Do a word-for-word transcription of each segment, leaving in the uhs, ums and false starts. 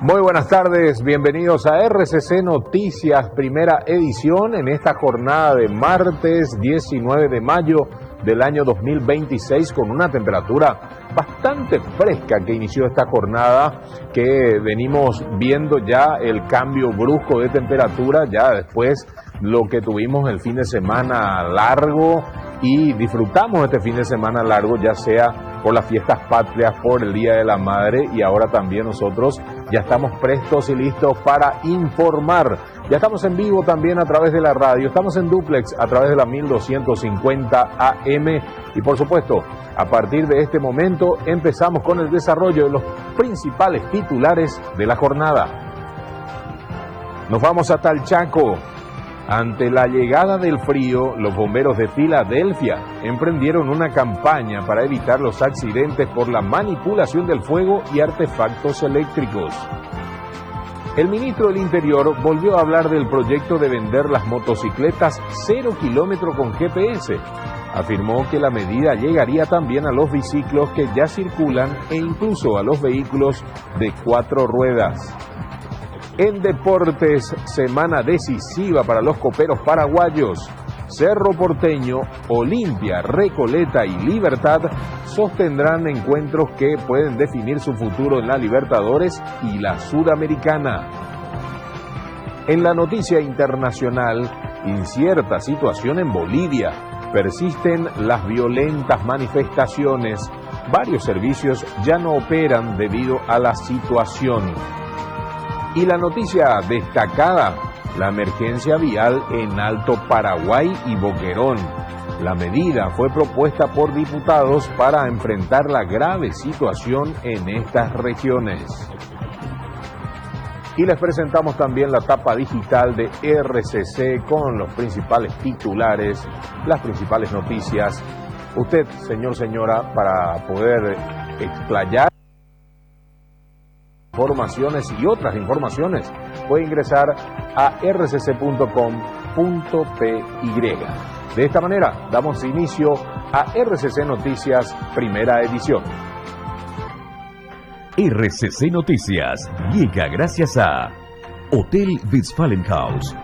Muy buenas tardes, bienvenidos a R C C Noticias, primera edición en esta jornada de martes diecinueve de mayo del año dos mil veintiséis, con una temperatura bastante fresca que inició esta jornada, que venimos viendo ya el cambio brusco de temperatura, ya después lo que tuvimos el fin de semana largo, y disfrutamos este fin de semana largo, ya sea por las fiestas patrias, por el Día de la Madre, y ahora también nosotros ya estamos prestos y listos para informar. Ya estamos en vivo también a través de la radio, estamos en duplex a través de la mil doscientos cincuenta A M, y por supuesto, a partir de este momento empezamos con el desarrollo de los principales titulares de la jornada. Nos vamos hasta el Chaco. Ante la llegada del frío, los bomberos de Filadelfia emprendieron una campaña para evitar los accidentes por la manipulación del fuego y artefactos eléctricos. El ministro del Interior volvió a hablar del proyecto de vender las motocicletas cero kilómetro con G P S. Afirmó que la medida llegaría también a los biciclos que ya circulan e incluso a los vehículos de cuatro ruedas. En deportes, semana decisiva para los coperos paraguayos. Cerro Porteño, Olimpia, Recoleta y Libertad sostendrán encuentros que pueden definir su futuro en la Libertadores y la Sudamericana. En la noticia internacional, incierta situación en Bolivia. Persisten las violentas manifestaciones. Varios servicios ya no operan debido a la situación. Y la noticia destacada, la emergencia vial en Alto Paraguay y Boquerón. La medida fue propuesta por diputados para enfrentar la grave situación en estas regiones. Y les presentamos también la tapa digital de R C C con los principales titulares, las principales noticias. Usted, señor, señora, para poder explayar informaciones y otras informaciones, puede ingresar a r c c punto com punto p y. De esta manera damos inicio a R C C Noticias, primera edición. R C C Noticias llega gracias a Hotel Westfalenhaus.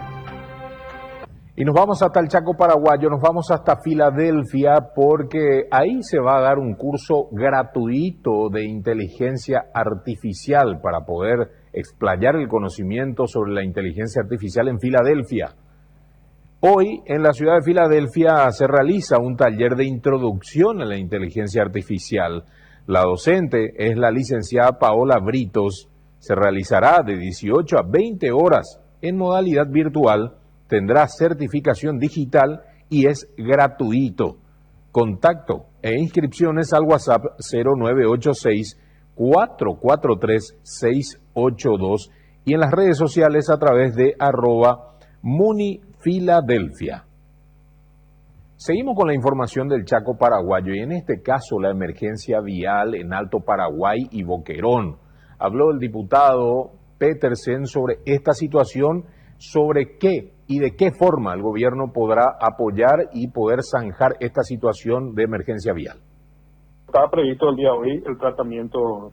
Y nos vamos hasta el Chaco paraguayo, nos vamos hasta Filadelfia, porque ahí se va a dar un curso gratuito de inteligencia artificial para poder explayar el conocimiento sobre la inteligencia artificial en Filadelfia. Hoy, en la ciudad de Filadelfia, se realiza un taller de introducción a la inteligencia artificial. La docente es la licenciada Paola Britos. Se realizará de dieciocho a veinte horas en modalidad virtual. Tendrá certificación digital y es gratuito. Contacto e inscripciones al WhatsApp cero nueve ocho seis, cuatro cuatro tres, seis ocho dos y en las redes sociales a través de arroba munifiladelfia. Seguimos con la información del Chaco paraguayo y en este caso la emergencia vial en Alto Paraguay y Boquerón. Habló el diputado Petersen sobre esta situación, sobre qué y de qué forma el gobierno podrá apoyar y poder zanjar esta situación de emergencia vial. Estaba previsto el día de hoy el tratamiento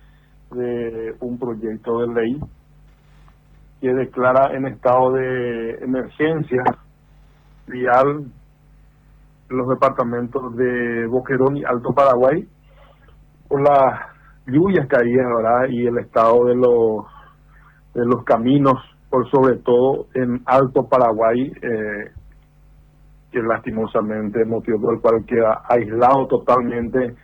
de un proyecto de ley que declara en estado de emergencia vial los departamentos de Boquerón y Alto Paraguay por las lluvias caídas, ¿verdad? Y el estado de los de los caminos, por sobre todo en Alto Paraguay, eh, que lastimosamente, motivo por el cual queda aislado totalmente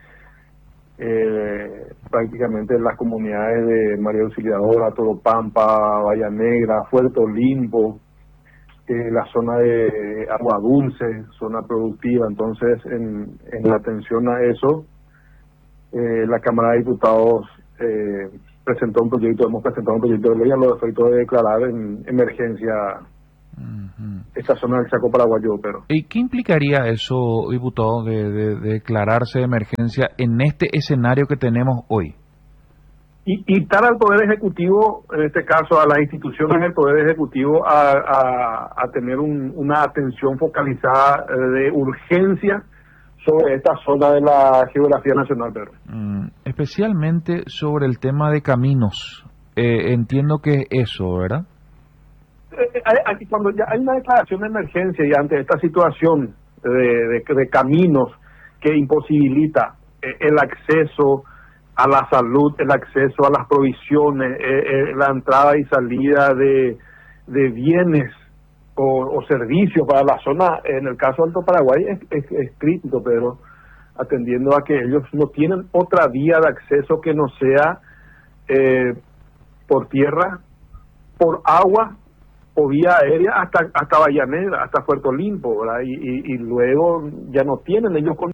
eh, prácticamente las comunidades de María Auxiliadora, Toropampa, Bahía Negra, Fuerte Olimpo, eh, la zona de Agua Dulce, zona productiva. Entonces, en, en la atención a eso, eh, la Cámara de Diputados eh, presentó un proyecto, hemos presentado un proyecto de ley a los efectos de declarar en emergencia uh-huh. esta zona del Chaco paraguayo. Pero ¿y qué implicaría eso, diputado, de, de, de declararse de emergencia en este escenario que tenemos hoy? Y quitar al Poder Ejecutivo, en este caso a las instituciones del Poder Ejecutivo, a, a, a tener un, una atención focalizada de urgencia sobre esta zona de la geografía nacional, Pedro. Mm, especialmente sobre el tema de caminos. Eh, entiendo que es eso, ¿verdad? Eh, hay- Aquí cuando ya hay una declaración de emergencia y ante esta situación de, de- de caminos que imposibilita eh, el acceso a la salud, el acceso a las provisiones, eh, eh, la entrada y salida de, de bienes o, o servicios para la zona, en el caso de Alto Paraguay es, es, es crítico, pero atendiendo a que ellos no tienen otra vía de acceso que no sea eh, por tierra, por agua o vía aérea hasta hasta Vallaneda, hasta Puerto Limpo, ¿verdad? Y, y, y luego ya no tienen ellos con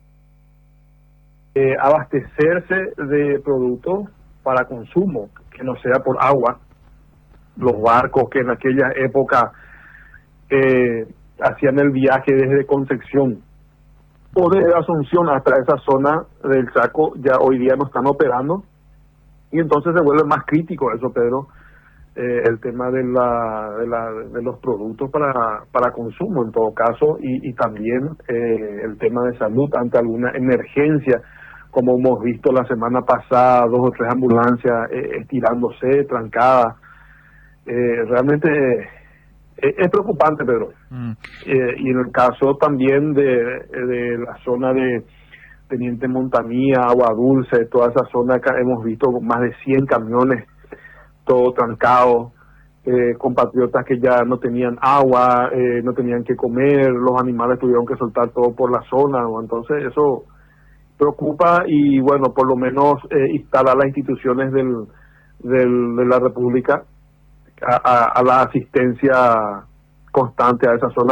eh, abastecerse de productos para consumo, que no sea por agua. Los barcos que en aquella época eh, hacían el viaje desde Concepción o desde Asunción hasta esa zona del Chaco, ya hoy día no están operando, y entonces se vuelve más crítico eso, Pedro, eh, el tema de la, de la de los productos para para consumo en todo caso, y, y también eh, el tema de salud ante alguna emergencia, como hemos visto la semana pasada, dos o tres ambulancias eh, estirándose, trancadas. Eh, realmente eh, es preocupante, Pedro. Mm. Eh, y en el caso también de, de la zona de Teniente Montanía, Agua Dulce, toda esa zona, acá hemos visto más de cien camiones, todo trancado, eh, compatriotas que ya no tenían agua, eh, no tenían que comer, los animales tuvieron que soltar todo por la zona, ¿no? Entonces eso preocupa, y bueno, por lo menos eh, instalar las instituciones del, del, de la República a, a, a la asistencia constante a esa zona.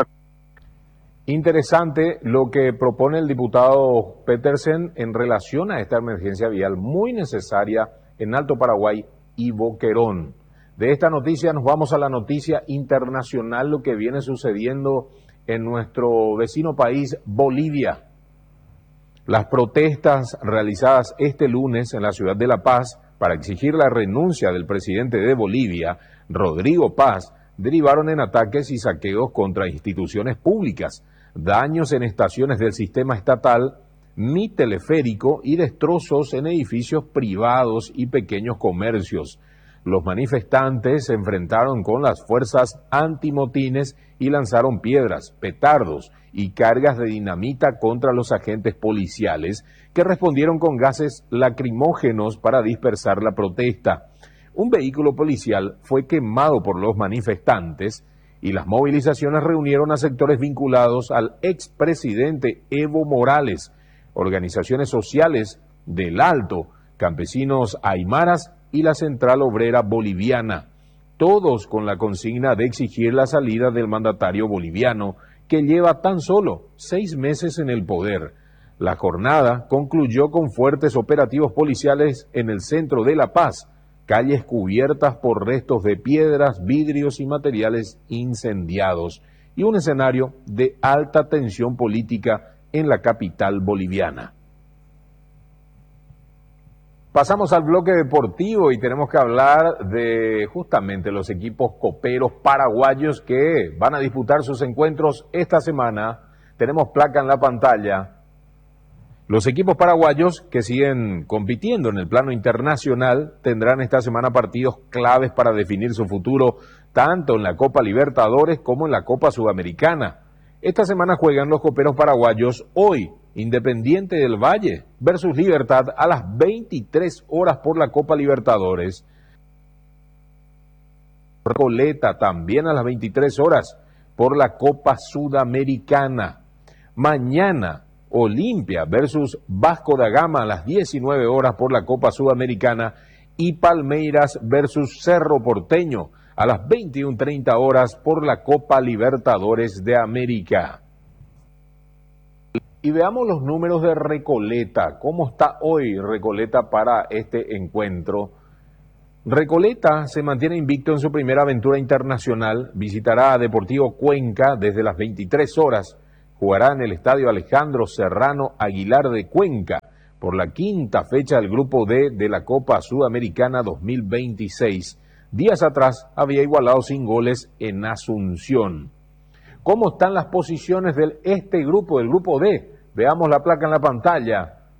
Interesante lo que propone el diputado Petersen en relación a esta emergencia vial muy necesaria en Alto Paraguay y Boquerón. De esta noticia nos vamos a la noticia internacional, lo que viene sucediendo en nuestro vecino país, Bolivia. Las protestas realizadas este lunes en la ciudad de La Paz para exigir la renuncia del presidente de Bolivia, Rodrigo Paz, derivaron en ataques y saqueos contra instituciones públicas, daños en estaciones del sistema estatal, mi teleférico y destrozos en edificios privados y pequeños comercios. Los manifestantes se enfrentaron con las fuerzas antimotines y lanzaron piedras, petardos y cargas de dinamita contra los agentes policiales, que respondieron con gases lacrimógenos para dispersar la protesta. Un vehículo policial fue quemado por los manifestantes y las movilizaciones reunieron a sectores vinculados al expresidente Evo Morales, organizaciones sociales del Alto, campesinos aymaras y la Central Obrera Boliviana, todos con la consigna de exigir la salida del mandatario boliviano, que lleva tan solo seis meses en el poder. La jornada concluyó con fuertes operativos policiales en el centro de La Paz, calles cubiertas por restos de piedras, vidrios y materiales incendiados, y un escenario de alta tensión política en la capital boliviana. Pasamos al bloque deportivo y tenemos que hablar de justamente los equipos coperos paraguayos que van a disputar sus encuentros esta semana. Tenemos placa en la pantalla. Los equipos paraguayos que siguen compitiendo en el plano internacional tendrán esta semana partidos claves para definir su futuro, tanto en la Copa Libertadores como en la Copa Sudamericana. Esta semana juegan los coperos paraguayos hoy, Independiente del Valle versus Libertad a las veintitrés horas por la Copa Libertadores. Recoleta también a las veintitrés horas por la Copa Sudamericana. Mañana, Olimpia versus Vasco da Gama a las diecinueve horas por la Copa Sudamericana, y Palmeiras versus Cerro Porteño a las veintiuna treinta horas por la Copa Libertadores de América. Y veamos los números de Recoleta. ¿Cómo está hoy Recoleta para este encuentro? Recoleta se mantiene invicto en su primera aventura internacional. Visitará a Deportivo Cuenca desde las veintitrés horas. Jugará en el Estadio Alejandro Serrano Aguilar de Cuenca por la quinta fecha del Grupo D de la Copa Sudamericana dos mil veintiséis. Días atrás había igualado sin goles en Asunción. ¿Cómo están las posiciones de este grupo, del Grupo D? Veamos la placa en la pantalla.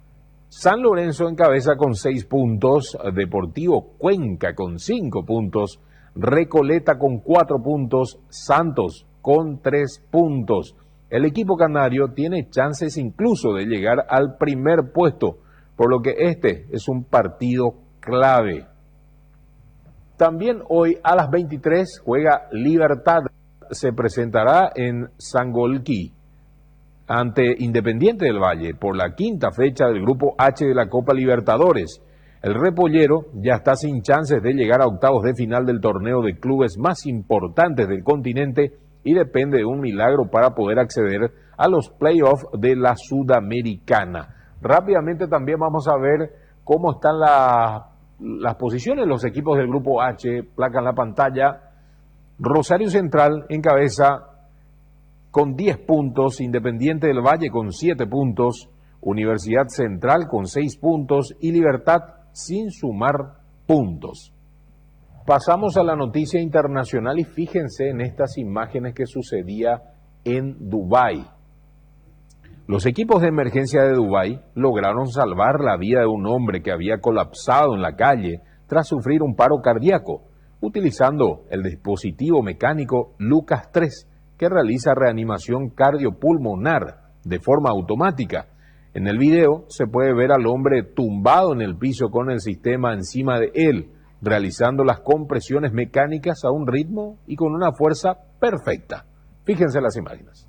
San Lorenzo encabeza con seis puntos, Deportivo Cuenca con cinco puntos, Recoleta con cuatro puntos, Santos con tres puntos. El equipo canario tiene chances incluso de llegar al primer puesto, por lo que este es un partido clave. También hoy a las veintitrés juega Libertad, se presentará en Sangolquí ante Independiente del Valle por la quinta fecha del Grupo H de la Copa Libertadores. El Repollero ya está sin chances de llegar a octavos de final del torneo de clubes más importantes del continente y depende de un milagro para poder acceder a los playoffs de la Sudamericana. Rápidamente también vamos a ver cómo están la, las posiciones de los equipos del Grupo H, placa en la pantalla. Rosario Central encabeza con diez puntos, Independiente del Valle con siete puntos, Universidad Central con seis puntos y Libertad sin sumar puntos. Pasamos a la noticia internacional y fíjense en estas imágenes que sucedía en Dubái. Los equipos de emergencia de Dubái lograron salvar la vida de un hombre que había colapsado en la calle tras sufrir un paro cardíaco, utilizando el dispositivo mecánico Lucas tres, que realiza reanimación cardiopulmonar de forma automática. En el video se puede ver al hombre tumbado en el piso con el sistema encima de él, realizando las compresiones mecánicas a un ritmo y con una fuerza perfecta. Fíjense las imágenes.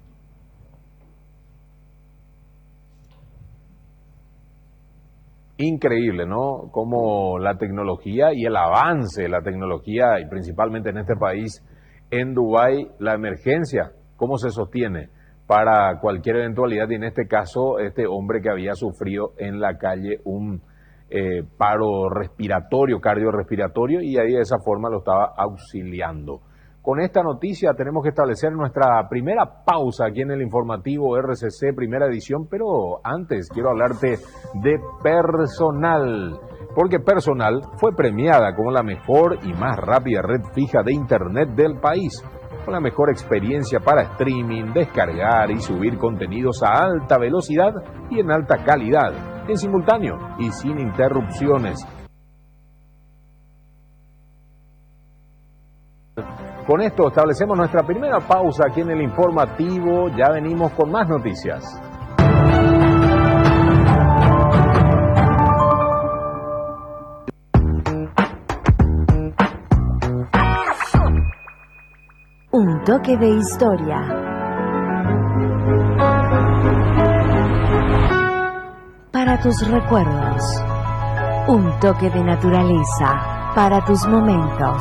Increíble, ¿no? Como la tecnología y el avance de la tecnología, y principalmente en este país, en Dubái, la emergencia, cómo se sostiene para cualquier eventualidad, y en este caso, este hombre que había sufrido en la calle un eh, paro respiratorio, cardiorrespiratorio, y ahí de esa forma lo estaba auxiliando. Con esta noticia tenemos que establecer nuestra primera pausa aquí en el informativo R C C Primera Edición, pero antes quiero hablarte de Personal, porque Personal fue premiada como la mejor y más rápida red fija de Internet del país, con la mejor experiencia para streaming, descargar y subir contenidos a alta velocidad y en alta calidad, en simultáneo y sin interrupciones. Con esto establecemos nuestra primera pausa aquí en el informativo. Ya venimos con más noticias. Un toque de historia. Para tus recuerdos. Un toque de naturaleza. Para tus momentos.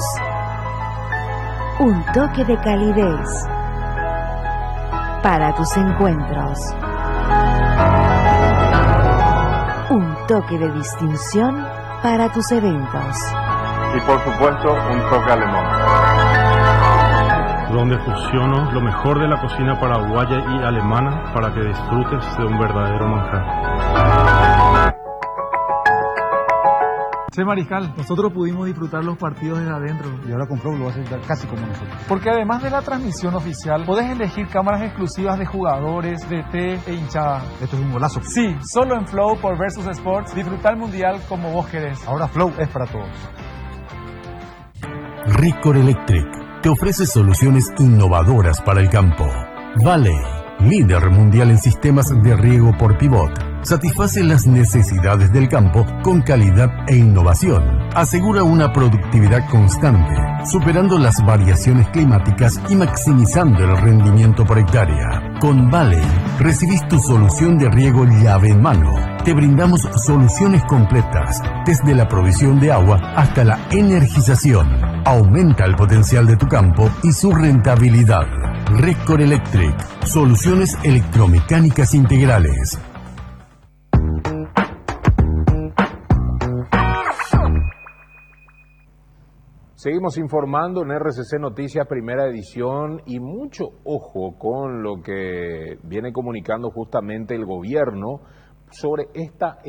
Un toque de calidez para tus encuentros. Un toque de distinción para tus eventos. Y por supuesto, un toque alemán, donde fusiono lo mejor de la cocina paraguaya y alemana para que disfrutes de un verdadero manjar. Che, Mariscal, nosotros pudimos disfrutar los partidos desde adentro. Y ahora con Flow lo vas a disfrutar casi como nosotros. Porque además de la transmisión oficial, podés elegir cámaras exclusivas de jugadores, D T e hinchada. Esto es un golazo. Sí, solo en Flow por Versus Sports, disfrutar el mundial como vos querés. Ahora Flow es para todos. Ricor Electric te ofrece soluciones innovadoras para el campo. Valley, líder mundial en sistemas de riego por pivot, satisface las necesidades del campo con calidad e innovación. Asegura una productividad constante, superando las variaciones climáticas y maximizando el rendimiento por hectárea. Con Valley, recibís tu solución de riego llave en mano. Te brindamos soluciones completas, desde la provisión de agua hasta la energización. Aumenta el potencial de tu campo y su rentabilidad. Recor Electric, soluciones electromecánicas integrales. Seguimos informando en R C C Noticias Primera Edición, y mucho ojo con lo que viene comunicando justamente el gobierno sobre esta